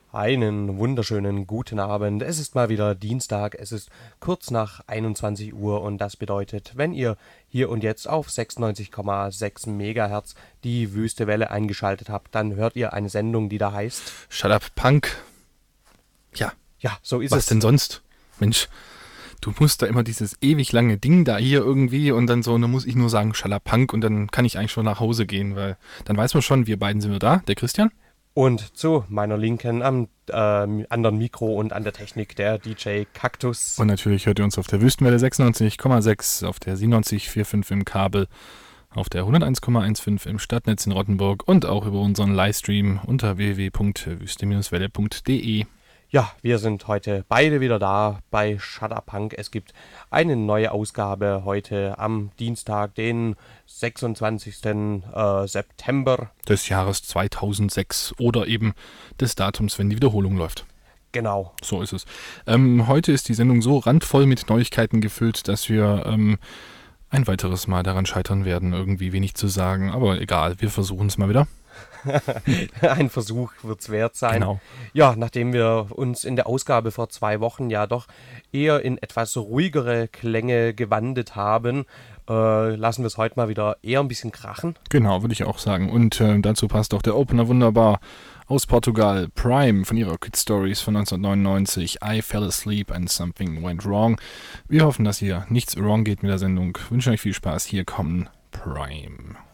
Einen wunderschönen guten Abend. Es ist mal wieder Dienstag, es ist kurz nach 21 Uhr und das bedeutet, wenn ihr hier und jetzt auf 96,6 Megahertz die Wüste Welle eingeschaltet habt, dann hört ihr eine Sendung, die da heißt Shut up, Punk. Ja, Ja, so ist was es. denn sonst? Mensch, du musst da immer dieses ewig lange Ding da hier irgendwie und dann so, dann muss ich nur sagen Shut up, Punk und dann kann ich eigentlich schon nach Hause gehen, weil dann weiß man schon, wir beiden sind wir da, der Christian. Und zu meiner Linken am anderen Mikro und an der Technik der DJ Kaktus. Und natürlich hört ihr uns auf der Wüstenwelle 96,6, auf der 97,45 im Kabel, auf der 101,15 im Stadtnetz in Rottenburg und auch über unseren Livestream unter www.wüste-welle.de. Ja, wir sind heute beide wieder da bei Shut Up Punk. Es gibt eine neue Ausgabe heute am Dienstag, den 26. September. Des Jahres 2006 oder eben des Datums, wenn die Wiederholung läuft. Genau. So ist es. Heute ist die Sendung so randvoll mit Neuigkeiten gefüllt, dass wir ein weiteres Mal daran scheitern werden, irgendwie wenig zu sagen. Aber egal, wir versuchen es mal wieder. Ein Versuch wird's wert sein. Genau. Ja, nachdem wir uns in der Ausgabe vor 2 Wochen ja doch eher in etwas ruhigere Klänge gewandelt haben, lassen wir es heute mal wieder eher ein bisschen krachen. Genau, würde ich auch sagen. Und dazu passt auch der Opener wunderbar aus Portugal, Prime von ihrer Kid Stories von 1999, I Fell Asleep and Something Went Wrong. Wir hoffen, dass hier nichts wrong geht mit der Sendung. Wünschen euch viel Spaß. Hier kommen Prime.